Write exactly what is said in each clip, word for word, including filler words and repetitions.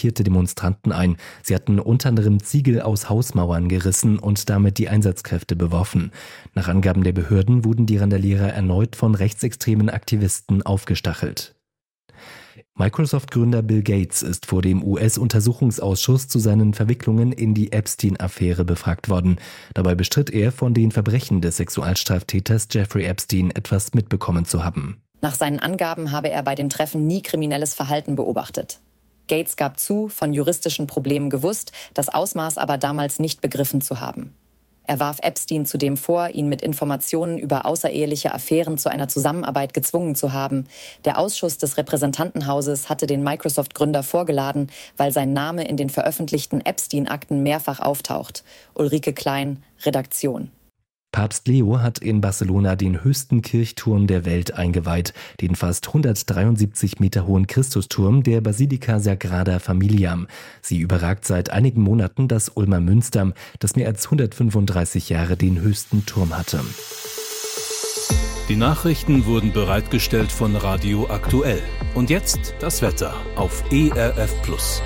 maskierte Demonstranten ein. Sie hatten unter anderem Ziegel aus Hausmauern gerissen und damit die Einsatzkräfte beworfen. Nach Angaben der Behörden wurden die Randalierer erneut von rechtsextremen Aktivisten aufgestachelt. Microsoft-Gründer Bill Gates ist vor dem U S-Untersuchungsausschuss zu seinen Verwicklungen in die Epstein-Affäre befragt worden. Dabei bestritt er, von den Verbrechen des Sexualstraftäters Jeffrey Epstein etwas mitbekommen zu haben. Nach seinen Angaben habe er bei den Treffen nie kriminelles Verhalten beobachtet. Gates gab zu, von juristischen Problemen gewusst, das Ausmaß aber damals nicht begriffen zu haben. Er warf Epstein zudem vor, ihn mit Informationen über außereheliche Affären zu einer Zusammenarbeit gezwungen zu haben. Der Ausschuss des Repräsentantenhauses hatte den Microsoft-Gründer vorgeladen, weil sein Name in den veröffentlichten Epstein-Akten mehrfach auftaucht. Ulrike Klein, Redaktion. Papst Leo hat in Barcelona den höchsten Kirchturm der Welt eingeweiht, den fast hundertdreiundsiebzig Meter hohen Christusturm der Basilica Sagrada Familia. Sie überragt seit einigen Monaten das Ulmer Münster, das mehr als hundertfünfunddreißig Jahre den höchsten Turm hatte. Die Nachrichten wurden bereitgestellt von Radio Aktuell. Und jetzt das Wetter auf E R F Plus.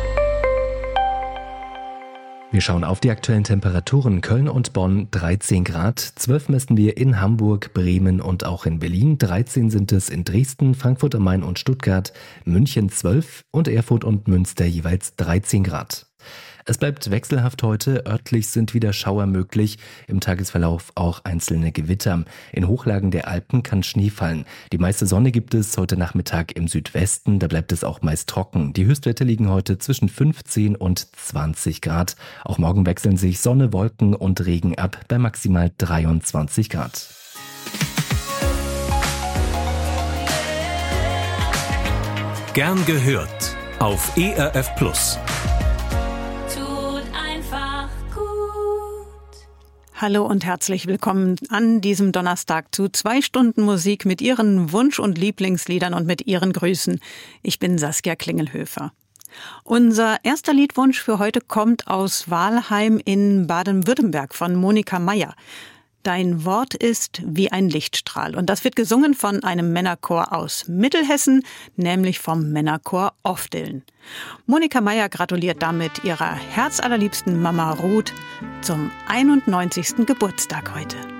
Wir schauen auf die aktuellen Temperaturen. Köln und Bonn dreizehn Grad, zwölf messen wir in Hamburg, Bremen und auch in Berlin, dreizehn sind es in Dresden, Frankfurt am Main und Stuttgart, München zwölf und Erfurt und Münster jeweils dreizehn Grad. Es bleibt wechselhaft heute, örtlich sind wieder Schauer möglich, im Tagesverlauf auch einzelne Gewitter. In Hochlagen der Alpen kann Schnee fallen. Die meiste Sonne gibt es heute Nachmittag im Südwesten, da bleibt es auch meist trocken. Die Höchstwerte liegen heute zwischen fünfzehn und zwanzig Grad. Auch morgen wechseln sich Sonne, Wolken und Regen ab bei maximal dreiundzwanzig Grad. Gern gehört auf E R F Plus. Hallo und herzlich willkommen an diesem Donnerstag zu zwei Stunden Musik mit Ihren Wunsch- und Lieblingsliedern und mit Ihren Grüßen. Ich bin Saskia Klingelhöfer. Unser erster Liedwunsch für heute kommt aus Walheim in Baden-Württemberg von Monika Meier. Dein Wort ist wie ein Lichtstrahl. Und das wird gesungen von einem Männerchor aus Mittelhessen, nämlich vom Männerchor Ofdillen. Monika Meier gratuliert damit ihrer herzallerliebsten Mama Ruth zum einundneunzigsten Geburtstag heute.